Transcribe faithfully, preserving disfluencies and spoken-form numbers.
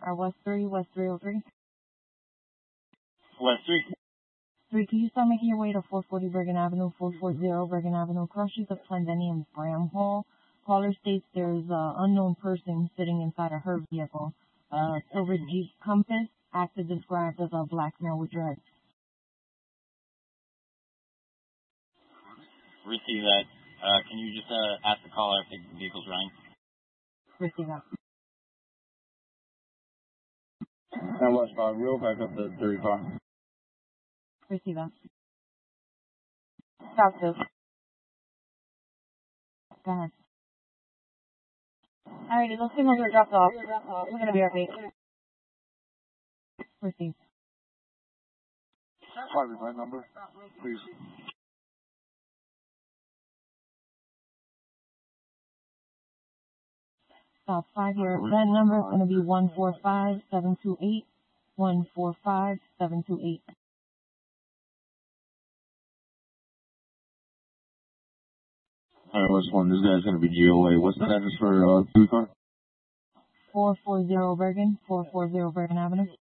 Or West three, West three oh three. West three. three, can you start making your way to four forty Bergen Avenue, four forty Bergen Avenue, cross streets of Plendenny and Bram Hall. Caller states there's an unknown person sitting inside of her vehicle. Uh, silver Jeep Compass, acted described as a black male with dreads. Receive that. Uh, can you just uh, ask the caller if the vehicle's running? Receive that. And westbound, real back up the third car. Receive that. Stop this. Go ahead. Alrighty, those signals are dropped off. We're gonna be right back. Receive. Five is my number, please. Stop five. Your event number is gonna be one four five seven two eight. One four five seven two eight. Alright, what's one? This guy's gonna be G O A. What's the address for uh, two car? four forty Bergen, four forty Bergen Avenue.